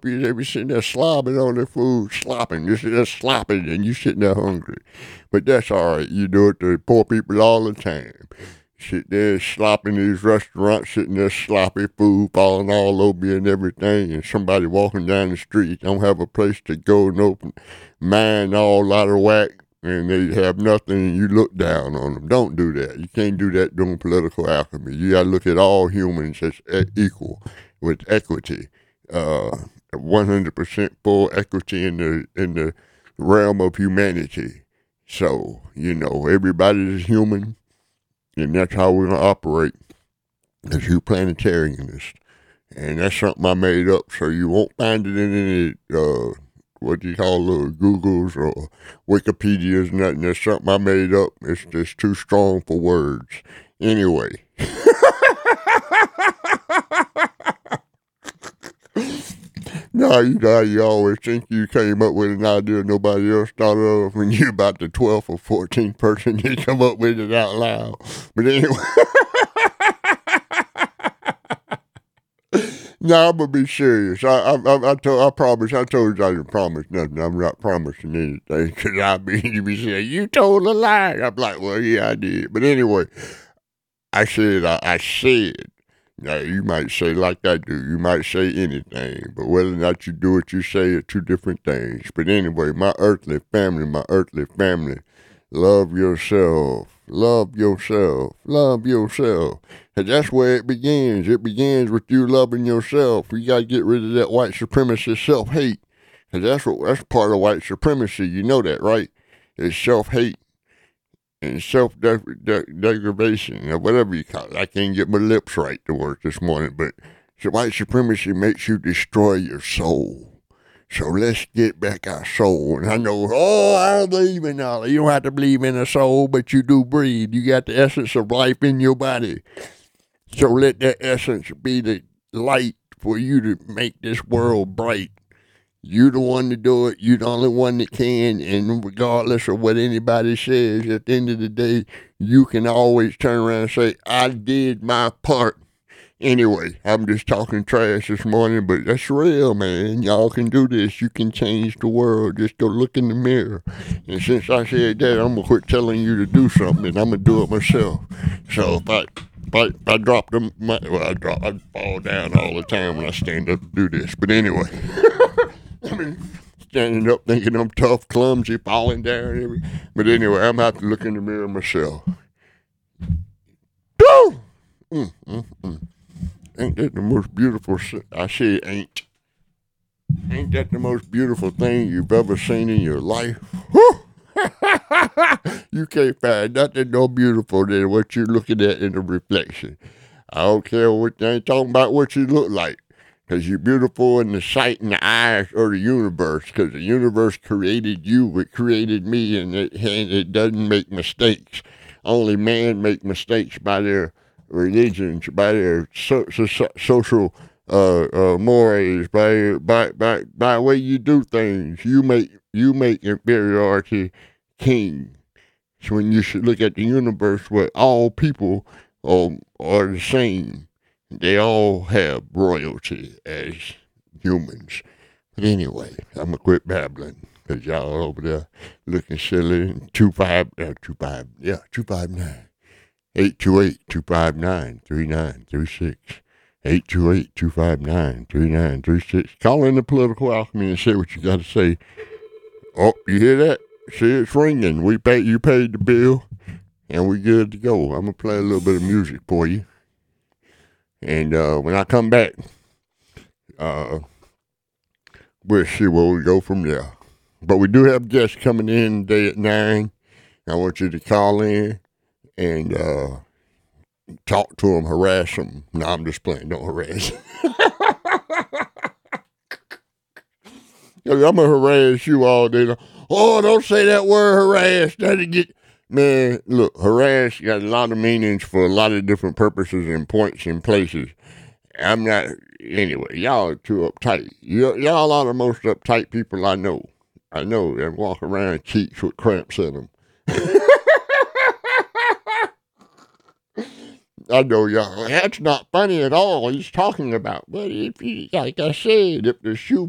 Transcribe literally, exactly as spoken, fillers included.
Ethiopia, they be sitting there slobbing on their food, slopping, just, just slopping, and you sitting there hungry. But that's all right. You do it to poor people all the time. Sit there slopping in these restaurants, sitting there sloppy food falling all over you and everything, and somebody walking down the street don't have a place to go and open, mind all out of whack, and they have nothing, and you look down on them. Don't do that. You can't do that doing political alchemy. You got to look at all humans as equal with equity, uh, one hundred percent full equity in the in the realm of humanity. So, you know, everybody's human. And that's how we're going to operate as humanitarianists. And that's something I made up, so you won't find it in any, uh, what do you call it, Googles or Wikipedias, nothing. That's something I made up. It's just too strong for words. Anyway. No, you know, you always think you came up with an idea nobody else thought of when you're about the twelfth or fourteenth person you come up with it out loud. But anyway. No, I'm going to be serious. I, I, I, I, told, I promise, I told you I didn't promise nothing. I'm not promising anything because I mean, you be saying, you told a lie. I'm like, well, yeah, I did. But anyway, I said, I, I said. Now, you might say like I do. You might say anything. But whether or not you do what you say are two different things. But anyway, my earthly family, my earthly family, love yourself. Love yourself. Love yourself. And that's where it begins. It begins with you loving yourself. You got to get rid of that white supremacist self-hate. Because that's, what, that's part of white supremacy. You know that, right? It's self-hate. And self-degradation, or whatever you call it. I can't get my lips right to work this morning, but so white supremacy makes you destroy your soul. So let's get back our soul. And I know, oh, I don't believe in all. You don't have to believe in a soul, but you do breathe. You got the essence of life in your body. So let that essence be the light for you to make this world bright. You the one to do it. You the only one that can. And regardless of what anybody says, at the end of the day, you can always turn around and say, I did my part. Anyway, I'm just talking trash this morning, but that's real, man. Y'all can do this. You can change the world. Just go look in the mirror. And since I said that, I'm going to quit telling you to do something, and I'm going to do it myself. So if I, if I, if I drop them, my, well, I drop, I fall down all the time when I stand up to do this. But anyway. I mean, standing up thinking I'm tough, clumsy, falling down. Every, but anyway, I'm going to have to look in the mirror myself. Woo! Mm, mm, mm. Ain't that the most beautiful, I say ain't. Ain't that the most beautiful thing you've ever seen in your life? Woo! You can't find nothing more beautiful than what you're looking at in the reflection. I don't care what, I ain't talking about what you look like. Because you're beautiful in the sight and the eyes of the universe. Because the universe created you, it created me, and it, and it doesn't make mistakes. Only man make mistakes by their religions, by their so, so, social uh, uh, mores, by by by by the way you do things. You make you make inferiority king. So when you should look at the universe, where all people are, are the same. They all have royalty as humans. But anyway, I'm going to quit babbling because y'all over there looking silly. two five, uh, two five, yeah, two five nine, eight two eight, two five nine, three nine three six. eight two eight, two five nine, three nine three six. Call in the Political Alchemy and say what you got to say. Oh, you hear that? See, it's ringing. We pay, you paid the bill, and we good to go. I'm going to play a little bit of music for you. And uh, when I come back, uh, we'll see where we go from there. But we do have guests coming in today at nine. I want you to call in and uh, talk to them, harass them. No, I'm just playing. Don't harass. I'm going to harass you all day. Oh, don't say that word harass. That'll get... Man, look, harass got a lot of meanings for a lot of different purposes and points and places. I'm not, anyway, y'all are too uptight. Y- y'all are the most uptight people I know. I know, they walk around cheeks with cramps in them. I know y'all, that's not funny at all, he's talking about. But if you, like I said, if the shoe